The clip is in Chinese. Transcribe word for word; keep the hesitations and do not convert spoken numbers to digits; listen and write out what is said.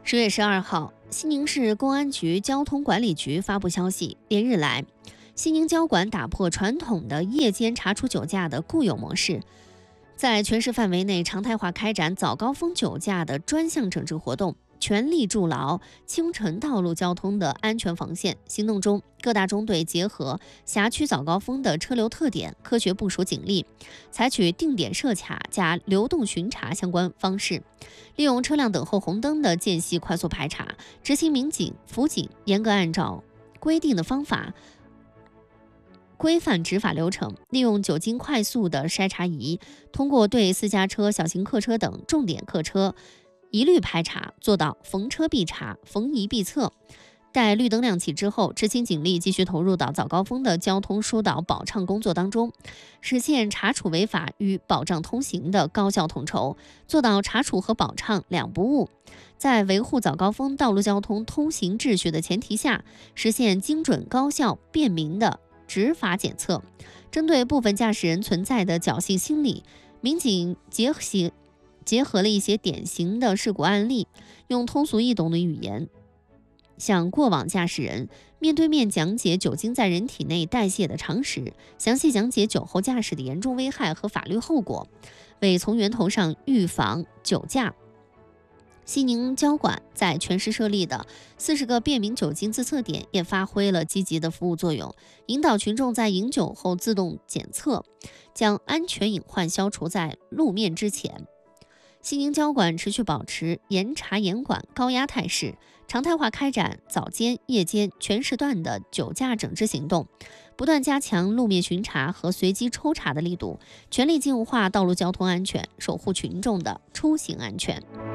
十月十二号，西宁市公安局交通管理局发布消息，连日来，西宁交管打破传统的夜间查处酒驾的固有模式，在全市范围内常态化开展早高峰酒驾的专项整治活动，全力筑牢清晨道路交通的安全防线。行动中，各大中队结合辖区早高峰的车流特点，科学部署警力，采取定点设卡加流动巡查相关方式，利用车辆等候红灯的间隙快速排查，执行民警、辅警严格按照规定的方法规范执法流程，利用酒精快速的筛查仪，通过对私家车、小型客车等重点客车一律排查，做到逢车必查、逢疑必测。待绿灯亮起之后，执勤警力继续投入到早高峰的交通疏导保畅工作当中，实现查处违法与保障通行的高效统筹，做到查处和保畅两不误。在维护早高峰道路交通通行秩序的前提下，实现精准、高效、便民的执法检测。针对部分驾驶人存在的侥幸心理，民警结合结合了一些典型的事故案例，用通俗易懂的语言向过往驾驶人面对面讲解酒精在人体内代谢的常识，详细讲解酒后驾驶的严重危害和法律后果，为从源头上预防酒驾。西宁交管在全市设立的四十个便民酒精自测点也发挥了积极的服务作用，引导群众在饮酒后自动检测，将安全隐患消除在路面之前。西宁交管持续保持严查严管高压态势，常态化开展早间、夜间全时段的酒驾整治行动，不断加强路面巡查和随机抽查的力度，全力净化道路交通安全，守护群众的出行安全。